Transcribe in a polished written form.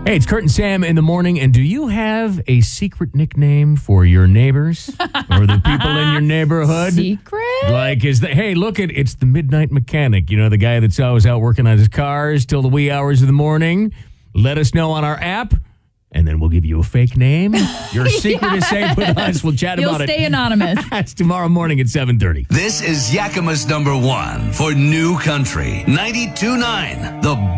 Hey, it's Kurt and Sam in the morning, and do you have a secret nickname for your neighbors or the people in your neighborhood? Secret? Like, hey, look, it's the midnight mechanic, the guy that's always out working on his cars till the wee hours of the morning. Let us know on our app, and then we'll give you a fake name. Your secret is safe with us. We'll chat about it. You'll stay anonymous. That's tomorroh morning at 7:30. This is Yakima's number one for New Country 92.9, The